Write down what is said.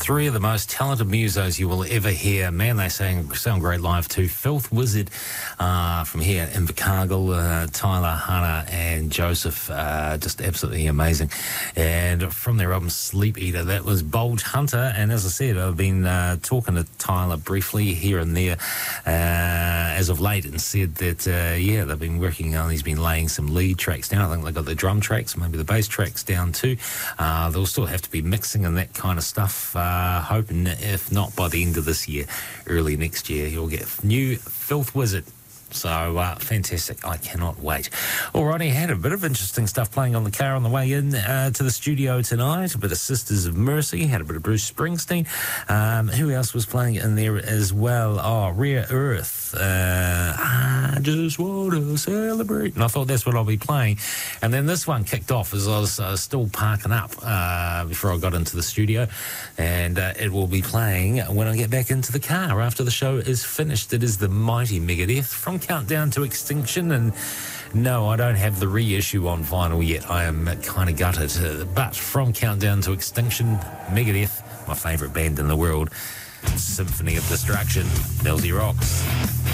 Three of the most talented musos you will ever hear. Man, they sound great live too. Filth Wizard from here in Invercargill, Tyler, Hannah and Joseph, just absolutely amazing. And from their album Sleep Eater, that was Bulge Hunter. And as I said, I've been talking to Tyler briefly here and there as of late, and said that, they've been working on, he's been laying some lead tracks down. I think they got the drum tracks, maybe the bass tracks down too. They'll still have to be mixing and that kind of stuff. Hoping if not by the end of this year, early next year, you'll get new Filth Wizard. So, fantastic. I cannot wait. Alrighty, had a bit of interesting stuff playing on the car on the way in to the studio tonight. A bit of Sisters of Mercy, had a bit of Bruce Springsteen. Who else was playing in there as well? Oh, Rare Earth. I just want to celebrate. And I thought that's what I'll be playing. And then this one kicked off as I was still parking up before I got into the studio. And it will be playing when I get back into the car after the show is finished. It is the mighty Megadeth from Countdown to Extinction. And no, I don't have the reissue on vinyl yet. I am kind of gutted. But from Countdown to Extinction, Megadeth, my favourite band in the world, Symphony of Destruction, Melody rocks.